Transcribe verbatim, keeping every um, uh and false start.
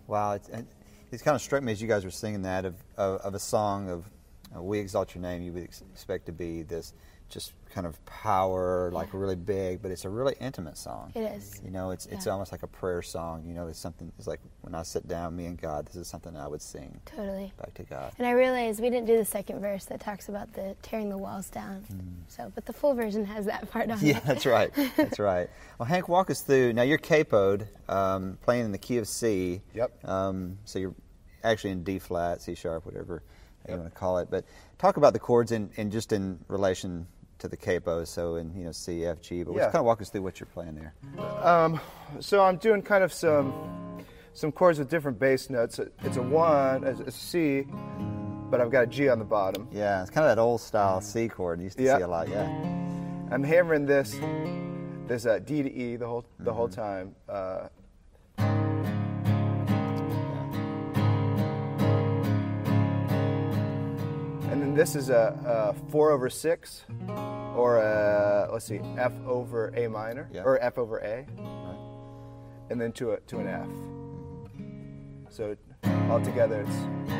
Wow, it's, it's kind of struck me as you guys were singing that of of, of a song of uh, "We Exalt Your Name." You would ex- expect to be this just kind of power, like Yeah. really big, but it's a really intimate song. It is. You know, it's it's Yeah. almost like a prayer song. You know, it's something. It's like when I sit down, me and God, this is something I would sing Totally. back to God. And I realized we didn't do the second verse that talks about the tearing the walls down. So, but the full version has that part on Yeah, it. that's right. That's right. Well, Hank, walk us through. Now, you're capoed, um, playing in the key of C. Yep. Um, so you're actually in D flat, C sharp, whatever you Yep. want to call it. But talk about the chords in, in just in relation to the capo. So in you know C, F, G. But Yeah. just kind of walk us through what you're playing there. Um, so I'm doing kind of some some chords with different bass notes. It's a one, it's a C, but I've got a G on the bottom. Yeah, it's kind of that old style C chord. You used to Yeah. see a lot. Yeah. I'm hammering this this uh, D to E the whole the whole time. Uh, and then this is a, a four over six, or a, let's see, F over A minor, Yeah. or F over A, Right. and then to a to an F. So altogether it's